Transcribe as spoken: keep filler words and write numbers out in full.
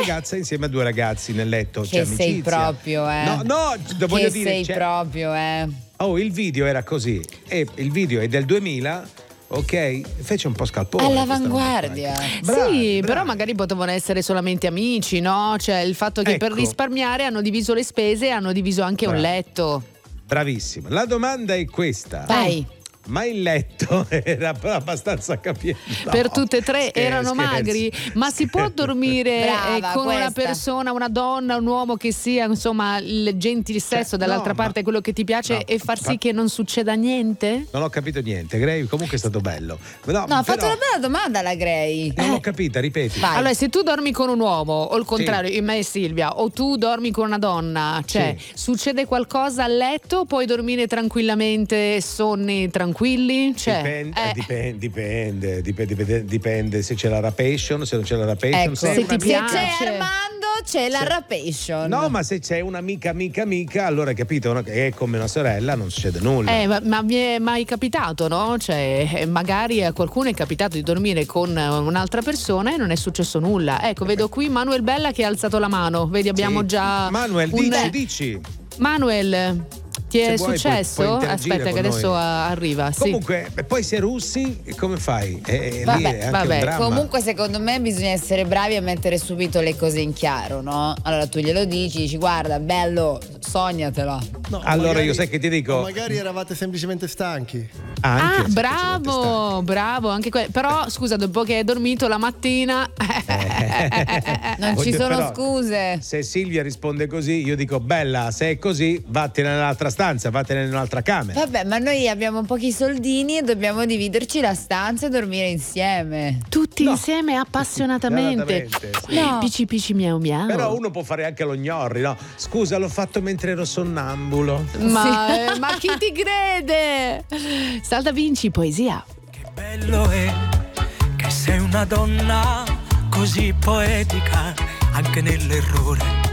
ragazza insieme a due ragazzi nel letto. Che cioè, sei amicizia. proprio, eh. No, no, che voglio dire. sei cioè, proprio, eh. Oh, il video era così. E il video è del duemila. Ok, fece un po' scalpore. All'avanguardia. Bravi, sì, bravi. Però magari potevano essere solamente amici, no? Cioè il fatto che ecco. per risparmiare hanno diviso le spese e hanno diviso anche Bravi. un letto. Bravissima. La domanda è questa. Vai. Ma il letto era abbastanza capiente. No, per tutte e tre scherzo, erano scherzo. magri, ma si può dormire Brava, eh, con questa. una persona, una donna, un uomo che sia insomma il gentil sesso, cioè, dall'altra no, parte quello che ti piace no, e far sì ma... che non succeda niente? Non ho capito niente, Gray, comunque è stato bello. No, no ha però... fatto una bella domanda la Gray. Non eh. l'ho capita, ripeti. Vai. Allora, se tu dormi con un uomo o il contrario, sì. me e Silvia, o tu dormi con una donna, cioè sì. succede qualcosa a letto, puoi dormire tranquillamente, sonni tranquilli? Cioè, Dipende, eh. dipende, dipende, dipende, dipende, dipende se c'è la rapation, se non c'è la rapation. Ecco, se se, ti se piace. c'è Armando c'è la Se... rapation. No, ma se c'è un'amica, amica, amica, allora capito, no? Che è come una sorella, non succede nulla. Eh, ma, ma mi è mai capitato, no? Cioè, magari a qualcuno è capitato di dormire con un'altra persona e non è successo nulla. Ecco, vedo qui Manuel Bella che ha alzato la mano. Vedi, abbiamo sì. già. Manuel, un... dici, dici. Manuel. Ti è vuoi, successo? puoi, puoi Aspetta, che adesso noi. arriva. Sì. Comunque, poi se russi, come fai? Eh, vabbè, lì è anche vabbè. un dramma. Comunque, secondo me, bisogna essere bravi a mettere subito le cose in chiaro, no? Allora tu glielo dici, dici, guarda, bello, sognatela. No, allora magari, io sai che ti dico. Magari eravate semplicemente stanchi. Anche ah, bravo, bravo. Anche que- però, scusa, dopo che hai dormito la mattina. Eh. non ci sono però, scuse. Se Silvia risponde così, io dico, bella, se è così, vattene nell'altra stanza, vattene in un'altra camera. Vabbè, ma noi abbiamo pochi soldini e dobbiamo dividerci la stanza e dormire insieme. Tutti no. insieme appassionatamente. Sì. No. Pici pici miau miau. Però uno può fare anche lo gnorri, no? Scusa, l'ho fatto mentre ero sonnambulo. Ma, eh, ma chi ti crede? Salta vinci poesia. Che bello è che sei una donna così poetica anche nell'errore.